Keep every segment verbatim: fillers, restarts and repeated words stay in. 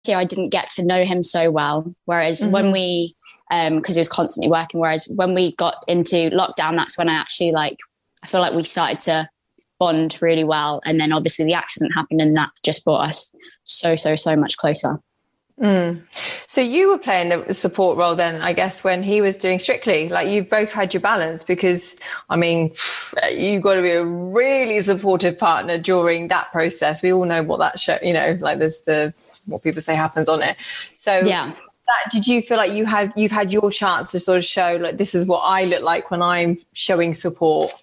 year I didn't get to know him so well. Whereas mm-hmm. when we, um, because he was constantly working, whereas when we got into lockdown, that's when I actually like, I feel like we started to bond really well. And then obviously the accident happened and that just brought us so, so, so much closer. Mm. So you were playing the support role then, I guess, when he was doing Strictly. Like you both had your balance because, I mean, you've got to be a really supportive partner during that process. We all know what that show, you know, like there's the, what people say happens on it. So yeah. that, did you feel like you had, you've had your chance to sort of show like, this is what I look like when I'm showing support?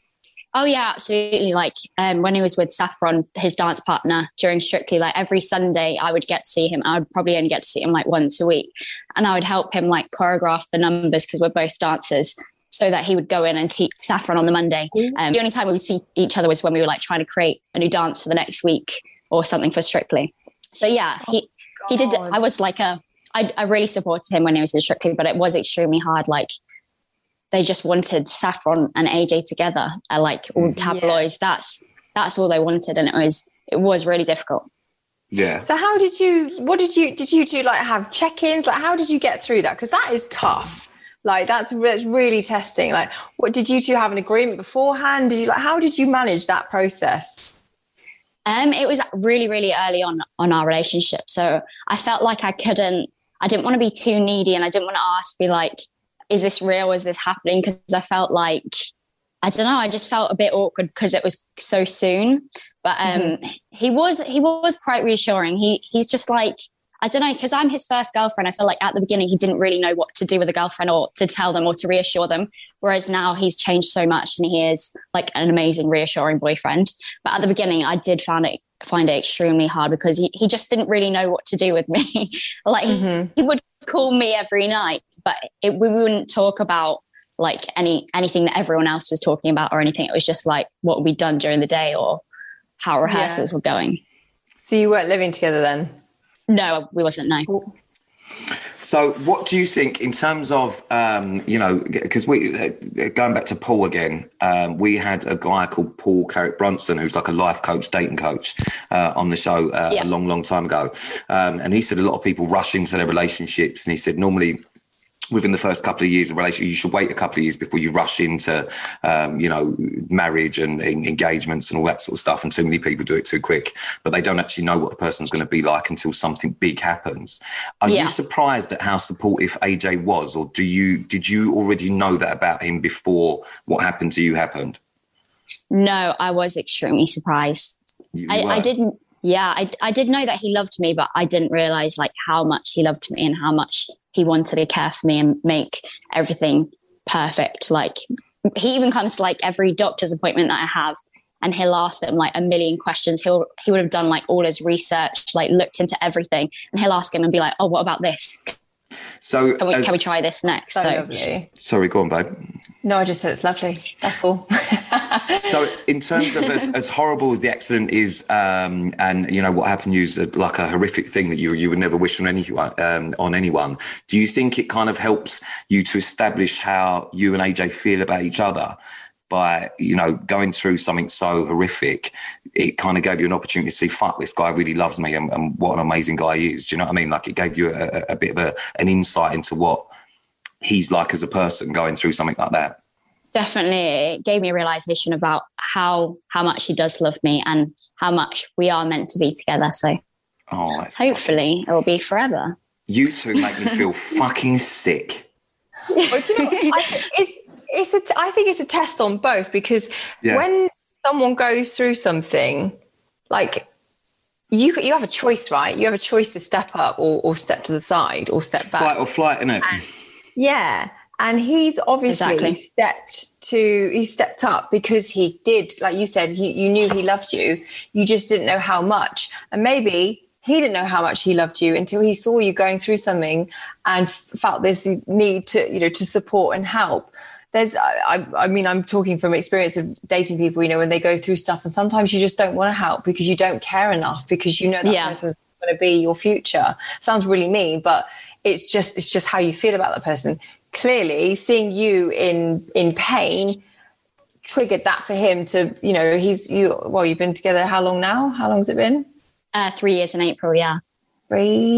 Oh yeah, absolutely. Like um, when he was with Saffron, his dance partner during Strictly, like every Sunday I would get to see him. I would probably only get to see him like once a week. And I would help him like choreograph the numbers because we're both dancers so that he would go in and teach Saffron on the Monday. Um, the only time we would see each other was when we were like trying to create a new dance for the next week or something for Strictly. So yeah, he, oh, he did. I was like a, I, I really supported him when he was in Strictly, but it was extremely hard. Like, they just wanted Saffron and A J together, uh, like all the tabloids. Yeah. That's that's all they wanted, and it was it was really difficult. Yeah. So how did you? What did you? Did you do like have check-ins? Like how did you get through that? Because that is tough. Like that's that's really testing. Like what did you two have an agreement beforehand? Did you like how did you manage that process? Um, it was really really early on on our relationship, so I felt like I couldn't. I didn't want to be too needy, and I didn't want to ask, be like, is this real? Is this happening? Because I felt like, I don't know, I just felt a bit awkward because it was so soon. But um, mm-hmm. he was he was quite reassuring. He He's just like, I don't know, because I'm his first girlfriend. I feel like at the beginning, he didn't really know what to do with a girlfriend or to tell them or to reassure them. Whereas now he's changed so much and he is like an amazing, reassuring boyfriend. But at the beginning, I did find it find it extremely hard because he, he just didn't really know what to do with me. Like mm-hmm. he would call me every night. But it, we wouldn't talk about like any anything that everyone else was talking about or anything. It was just like what we'd done during the day or how rehearsals yeah. were going. So you weren't living together then? No, we wasn't, no. So what do you think in terms of, um, you know, because we, going back to Paul again, um, we had a guy called Paul Carrick-Brunson, who's like a life coach, dating coach uh, on the show uh, yeah. a long, long time ago. Um, and he said a lot of people rush into their relationships. And he said normally, within the first couple of years of relationship, you should wait a couple of years before you rush into, um, you know, marriage and, and engagements and all that sort of stuff. And too many people do it too quick, but they don't actually know what the person's going to be like until something big happens. Are yeah. you surprised at how supportive A J was, or do you did you already know that about him before what happened to you happened? No, I was extremely surprised. You I, were. I didn't. Yeah, I, I did know that he loved me, but I didn't realize like how much he loved me and how much he wanted to care for me and make everything perfect. Like he even comes to like every doctor's appointment that I have and he'll ask them like a million questions. He'll, he would have done like all his research, like looked into everything, and he'll ask him and be like, oh, what about this? So can we, as, can we try this next? So, so lovely. Sorry, go on, babe. No, I just said it's lovely. That's all. So in terms of as, as horrible as the accident is, um, and you know what happened to you is like a horrific thing that you you would never wish on anyone. Um, on anyone. Do you think it kind of helps you to establish how you and A J feel about each other? By, you know, going through something so horrific, it kind of gave you an opportunity to see, fuck, this guy really loves me and, and what an amazing guy he is. Do you know what I mean? Like it gave you a, a bit of a, an insight into what he's like as a person going through something like that. Definitely. It gave me a realization about how, how much he does love me and how much we are meant to be together. So oh, hopefully it will be forever. You two make me feel fucking sick. Well, do you know, I, it's, It's a, I think it's a test on both because yeah. when someone goes through something, like you you have a choice, right? You have a choice to step up or, or step to the side or step back. Fight or flight, isn't it? And, yeah. And he's obviously exactly. stepped to, he stepped up because he did, like you said, you, you knew he loved you. You just didn't know how much. And maybe he didn't know how much he loved you until he saw you going through something and felt this need to, you know, to support and help. There's, I, I mean, I'm talking from experience of dating people, you know, when they go through stuff and sometimes you just don't want to help because you don't care enough because you know that yeah. person's going to be your future. Sounds really mean, but it's just, it's just how you feel about that person. Clearly seeing you in, in pain triggered that for him to, you know, he's, you, well, you've been together how long now? How long has it been? Uh, three years in April. Yeah. Breathe.